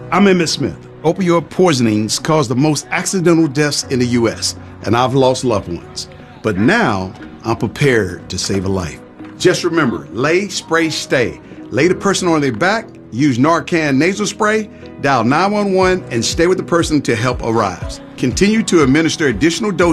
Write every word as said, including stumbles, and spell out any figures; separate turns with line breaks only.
I'm Emmett Smith. Opioid poisonings cause the most accidental deaths in the U S, and I've lost loved ones. But now, I'm prepared to save a life. Just remember, lay, spray, stay. Lay the person on their back, use Narcan nasal spray, dial nine one one, and stay with the person until help arrives. Continue to administer additional doses